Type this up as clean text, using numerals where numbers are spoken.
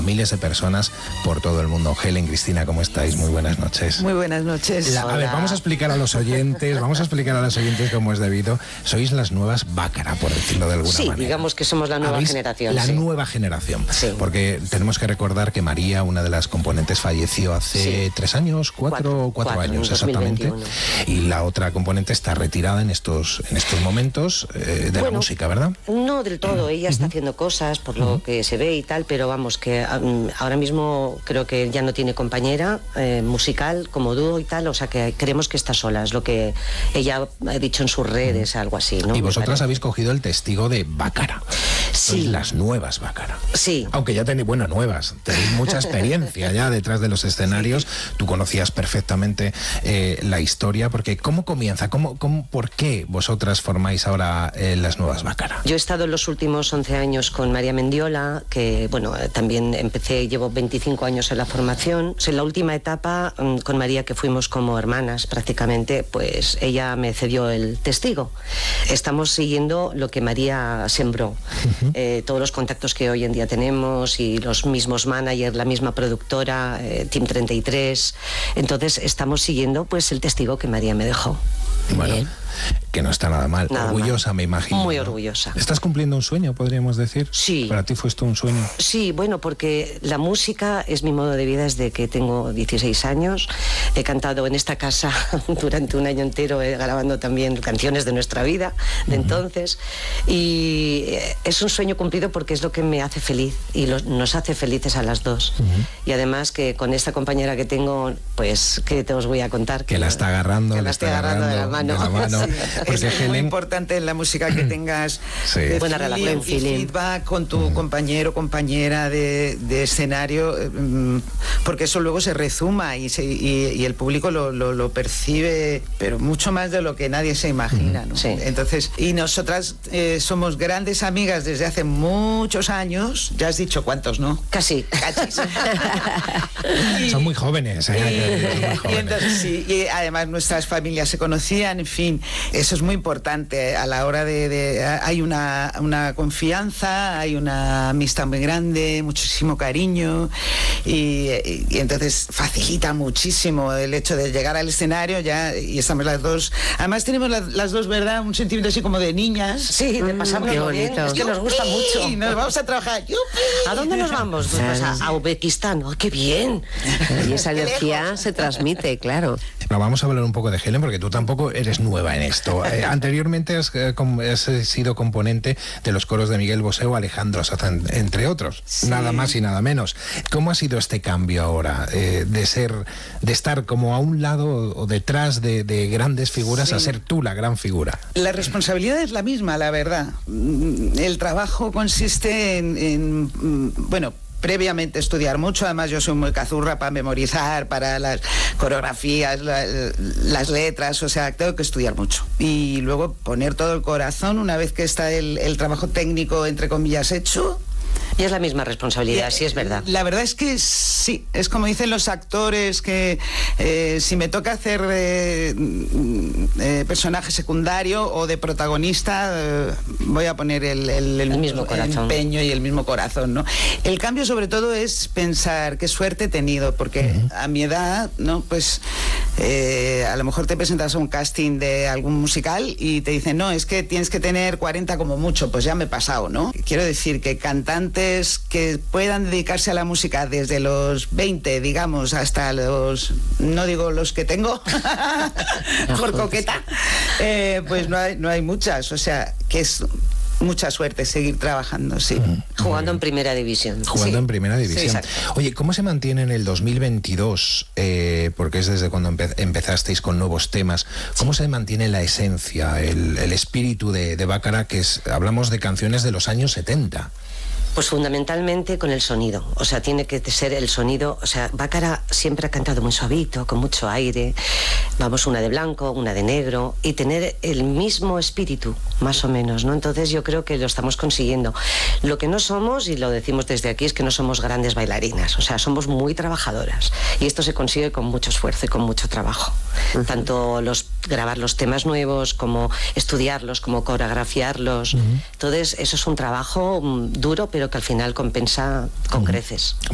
miles de personas por todo el mundo. Helen, Cristina, ¿cómo estáis? Muy buenas noches. Muy buenas noches. A ver, vamos a explicar a los oyentes cómo es debido. Sois las nuevas Bácara, por decirlo de alguna manera. Sí, digamos que somos la nueva generación. La nueva generación. Sí. Porque tenemos que recordar que María, una de las componentes, falleció hace 3 años, 4 años exactamente. Y la otra componente está retirada en estos momentos de la música, ¿verdad? No del todo, ella está haciendo cosas por lo que se ve y tal, pero vamos, que ahora mismo creo que ya no tiene compañera musical como dúo y tal, o sea que creemos que está sola, es lo que ella ha dicho en sus redes, algo así, ¿no? Y vosotras habéis cogido el testigo de Bácara. Sí. Sois las nuevas Bácara. Sí. Aunque ya tenéis, nuevas, tenéis mucha experiencia ya detrás de los escenarios. Sí. Tú conocías perfectamente la historia, porque ¿cómo comienza? ¿Por qué vosotras formáis ahora las nuevas Bácara? Yo he estado en los últimos 11 años con María Mendiola, que también llevo 25 años en la formación. En la última etapa con María, que fuimos como hermanas prácticamente, pues ella me cedió el testigo. Estamos siguiendo lo que María sembró. Todos los contactos que hoy en día tenemos y los mismos managers, la misma productora, Team 33. Entonces estamos siguiendo pues el testigo que María me dejó. Bueno, bien. Que no está nada mal. Orgullosa, me imagino. Muy ¿no? orgullosa. ¿Estás cumpliendo un sueño, podríamos decir? Sí. ¿Para ti fue esto un sueño? Sí, bueno, porque la música es mi modo de vida desde que tengo 16 años. He cantado en esta casa durante un año entero, grabando también canciones de nuestra vida, de entonces. Y es un sueño cumplido porque es lo que me hace feliz y nos hace felices a las dos. Y además que con esta compañera que tengo, pues, ¿qué te os voy a contar? Que la está agarrando, que la está agarrando de la mano. Es muy importante en la música que tengas buena relación, feedback con tu compañero o compañera de escenario, porque eso luego se rezuma y el público lo percibe, pero mucho más de lo que nadie se imagina, ¿no? Sí. Entonces, y nosotras somos grandes amigas desde hace muchos años. Ya has dicho cuántos, ¿no? Casi. Son muy jóvenes, Y entonces, y además nuestras familias se conocían, en fin, eso es muy importante a la hora hay una confianza, hay una amistad muy grande, muchísimo cariño y entonces facilita muchísimo el hecho de llegar al escenario ya y estamos las dos, además tenemos las dos, ¿verdad? Un sentimiento así como de niñas. Sí, de pasarlo bien, es que nos gusta mucho. Y nos vamos a trabajar. ¡Yupi! ¿A dónde nos vamos? Pues a Uzbekistán. ¡Oh, qué bien! Y esa energía se transmite, claro. Pero vamos a hablar un poco de Helen, porque tú tampoco eres nueva en esto. Anteriormente has sido componente de los coros de Miguel Bosé o Alejandro Sanz, entre otros. Sí. Nada más y nada menos. ¿Cómo ha sido este cambio ahora? De estar como a un lado o detrás de grandes figuras, a ser tú la gran figura. La responsabilidad es la misma, la verdad. El trabajo consiste en previamente estudiar mucho, además yo soy muy cazurra para memorizar, para las coreografías, las letras, o sea, tengo que estudiar mucho. Y luego poner todo el corazón una vez que está el trabajo técnico, entre comillas, hecho. Y es la misma responsabilidad, sí, es verdad. La verdad es que sí, es como dicen los actores, que si me toca hacer personaje secundario o de protagonista, voy a poner el mismo corazón, empeño y el mismo corazón, ¿no? El cambio sobre todo es pensar qué suerte he tenido, porque a mi edad, ¿no? Pues a lo mejor te presentas a un casting de algún musical y te dicen, no, es que tienes que tener 40 como mucho, pues ya me he pasado, ¿no? Quiero decir que cantantes que puedan dedicarse a la música desde los 20, digamos, hasta los, no digo los que tengo, por coqueta, pues no hay muchas, o sea, que es mucha suerte seguir trabajando, sí. Jugando en primera división. Jugando en primera división. Sí, oye, ¿cómo se mantiene en el 2022? Porque es desde cuando empezasteis con nuevos temas. ¿Cómo se mantiene la esencia, el espíritu de Bácara, que hablamos de canciones de los años 70? Pues fundamentalmente con el sonido, o sea, tiene que ser el sonido, o sea, Bácara siempre ha cantado muy suavito, con mucho aire, vamos, una de blanco, una de negro, y tener el mismo espíritu, más o menos, ¿no? Entonces yo creo que lo estamos consiguiendo. Lo que no somos, y lo decimos desde aquí, es que no somos grandes bailarinas, o sea, somos muy trabajadoras, y esto se consigue con mucho esfuerzo y con mucho trabajo, tanto grabar los temas nuevos, como estudiarlos, como coreografiarlos, entonces eso es un trabajo duro, pero que al final compensa con creces.